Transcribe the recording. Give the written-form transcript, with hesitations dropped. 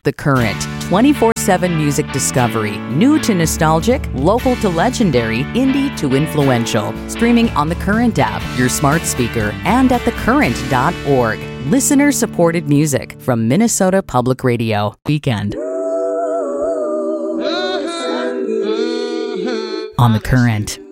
The Current. 24/7 music discovery. New to nostalgic, local to legendary, indie to influential. Streaming on The Current app, your smart speaker, and at thecurrent.org. Listener-supported music from Minnesota Public Radio. Weekend. On The Current.